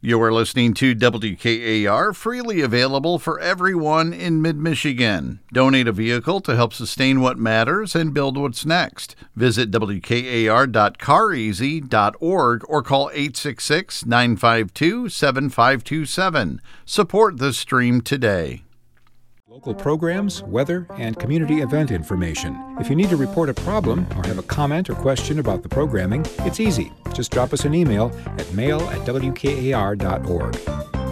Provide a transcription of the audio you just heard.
You are listening to WKAR, freely available for everyone in mid-Michigan. Donate a vehicle to help sustain what matters and build what's next. Visit WKAR.careasy.org or call 866-952-7527. Support the stream today. Local programs, weather, and community event information. If you need to report a problem or have a comment or question about the programming, it's easy. Just drop us an email at mail@wkar.org.